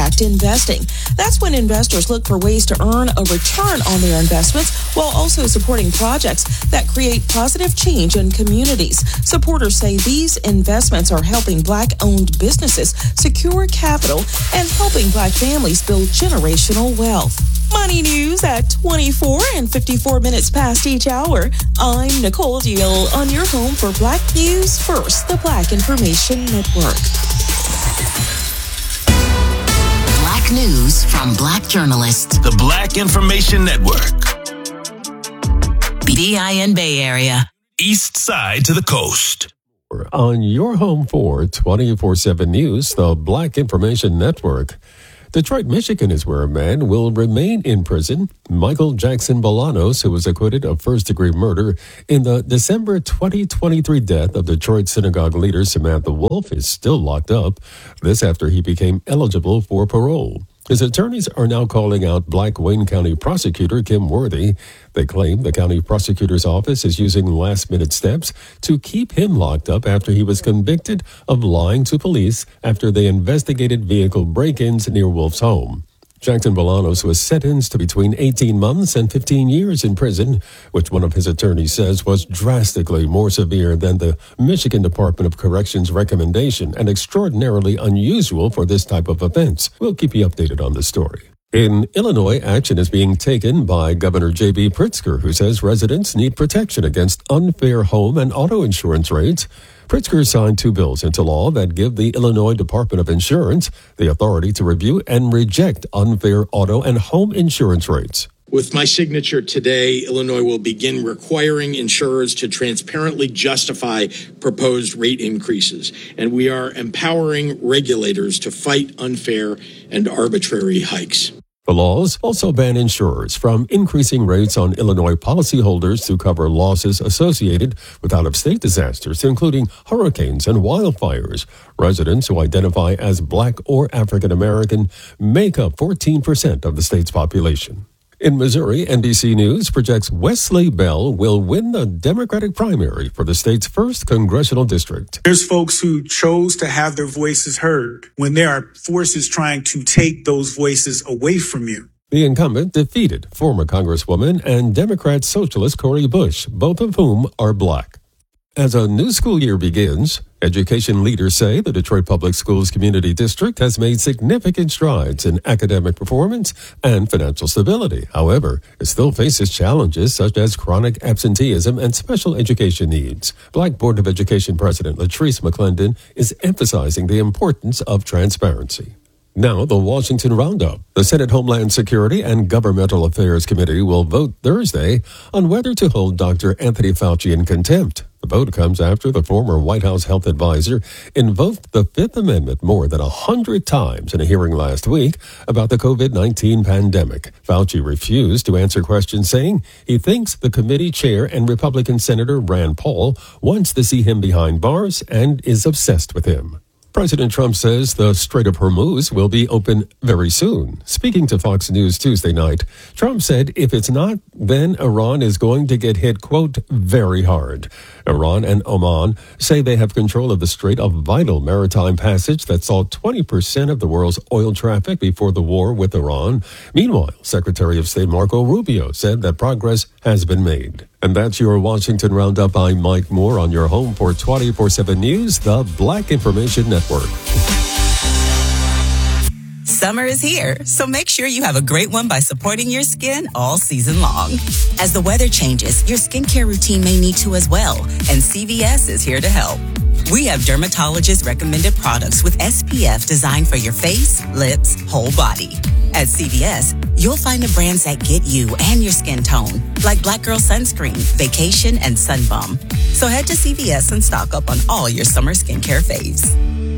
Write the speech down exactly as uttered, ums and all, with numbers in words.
impact investing. That's when investors look for ways to earn a return on their investments while also supporting projects that create positive change in communities. Supporters say these investments are helping Black-owned businesses secure capital and helping Black families build generational wealth. Money news at twenty-four and fifty-four minutes past each hour. I'm Nicole Deal on your home for Black News First, the Black Information Network. Black news from Black journalists. The Black Information Network. B I N Bay Area. East side to the coast. On your home for twenty-four seven News, the Black Information Network. Detroit, Michigan is where a man will remain in prison. Michael Jackson Bolanos, who was acquitted of first-degree murder in the December twenty twenty-three death of Detroit synagogue leader Samantha Wolf, is still locked up. This after he became eligible for parole. His attorneys are now calling out Black Wayne County prosecutor Kim Worthy. They claim the county prosecutor's office is using last-minute steps to keep him locked up after he was convicted of lying to police after they investigated vehicle break-ins near Wolf's home. Jackson Bolanos was sentenced to between eighteen months and fifteen years in prison, which one of his attorneys says was drastically more severe than the Michigan Department of Corrections recommendation and extraordinarily unusual for this type of offense. We'll keep you updated on this story. In Illinois, action is being taken by Governor J B Pritzker, who says residents need protection against unfair home and auto insurance rates. Pritzker signed two bills into law that give the Illinois Department of Insurance the authority to review and reject unfair auto and home insurance rates. With my signature today, Illinois will begin requiring insurers to transparently justify proposed rate increases, and we are empowering regulators to fight unfair and arbitrary hikes. The laws also ban insurers from increasing rates on Illinois policyholders to cover losses associated with out-of-state disasters, including hurricanes and wildfires. Residents who identify as Black or African American make up fourteen percent of the state's population. In Missouri, N B C News projects Wesley Bell will win the Democratic primary for the state's first congressional district. There's folks who chose to have their voices heard when there are forces trying to take those voices away from you. The incumbent defeated former Congresswoman and Democrat Socialist Cori Bush, both of whom are Black. As a new school year begins, education leaders say the Detroit Public Schools Community District has made significant strides in academic performance and financial stability. However, it still faces challenges such as chronic absenteeism and special education needs. Black Board of Education President Latrice McClendon is emphasizing the importance of transparency. Now, the Washington Roundup. The Senate Homeland Security and Governmental Affairs Committee will vote Thursday on whether to hold Doctor Anthony Fauci in contempt. The vote comes after the former White House health advisor invoked the Fifth Amendment more than a hundred times in a hearing last week about the covid nineteen pandemic. Fauci refused to answer questions, saying he thinks the committee chair and Republican Senator Rand Paul wants to see him behind bars and is obsessed with him. President Trump says the Strait of Hormuz will be open very soon. Speaking to Fox News Tuesday night, Trump said if it's not, then Iran is going to get hit, quote, very hard. Iran and Oman say they have control of the strait, a vital maritime passage that saw twenty percent of the world's oil traffic before the war with Iran. Meanwhile, Secretary of State Marco Rubio said that progress has been made. And that's your Washington Roundup. I'm Mike Moore on your home for twenty-four seven News, the Black Information Network. Summer is here, so make sure you have a great one by supporting your skin all season long. As the weather changes, your skincare routine may need to as well, and C V S is here to help. We have dermatologist-recommended products with S P F designed for your face, lips, whole body. At C V S, you'll find the brands that get you and your skin tone, like Black Girl Sunscreen, Vacation, and Sun Bum. So head to C V S and stock up on all your summer skincare faves.